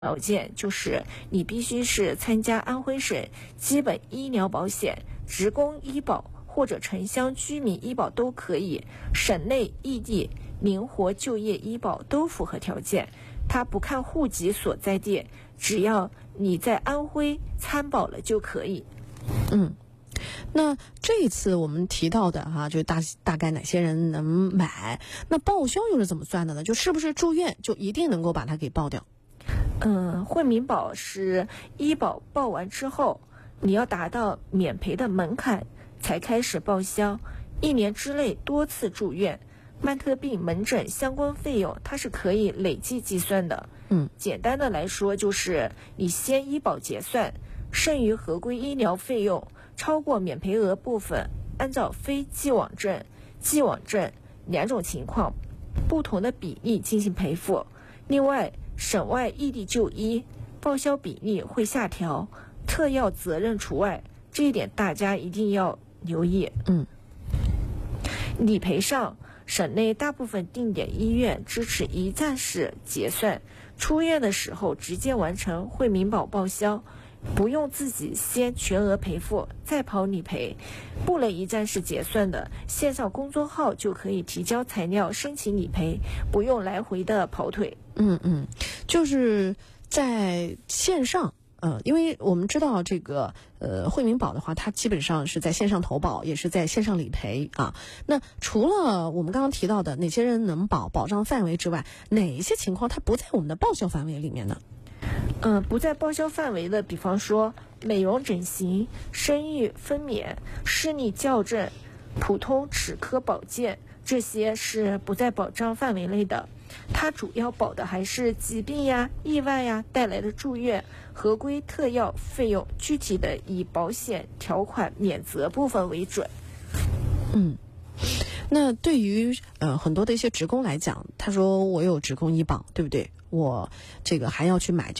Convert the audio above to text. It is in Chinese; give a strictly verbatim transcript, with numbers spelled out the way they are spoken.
条件就是你必须是参加安徽省基本医疗保险、职工医保或者城乡居民医保都可以，省内异地灵活就业医保都符合条件。它不看户籍所在地，只要你在安徽参保了就可以。 嗯。那这一次我们提到的哈、啊，就大大概哪些人能买？那报销又是怎么算的呢？就是不是住院就一定能够把它给报掉？ 嗯，惠民保是医保报完之后，你要达到免赔的门槛才开始报销。一年之内多次住院、慢特病门诊相关费用，它是可以累计计算的。 嗯， 简单的来说就是你先医保结算，剩余合规医疗费用超过免赔额部分，按照非既往症、既往症两种情况不同的比例进行赔付。另外，省外异地就医报销比例会下调，特药责任除外，这一点大家一定要留意。 嗯， 理赔上，省内大部分定点医院支持一站式结算，出院的时候直接完成惠民保报销，不用自己先全额赔付再跑理赔。不能一站式结算的，线上公众号就可以提交材料申请理赔，不用来回的跑腿。 嗯嗯，就是在线上。呃，因为我们知道这个呃惠民保的话，它基本上是在线上投保，也是在线上理赔啊。那除了我们刚刚提到的哪些人能保保障范围之外，哪一些情况它不在我们的报销范围里面呢？ 嗯、呃，不在报销范围的，比方说美容整形、生育分娩、视力矫正、普通齿科保健，这些是不在保障范围内的。它主要保的还是疾病呀、意外呀带来的住院、合规特药费用，具体的以保险条款免责部分为准。 嗯，那对于呃很多的一些职工来讲，他说我有职工医保，对不对？我这个还要去买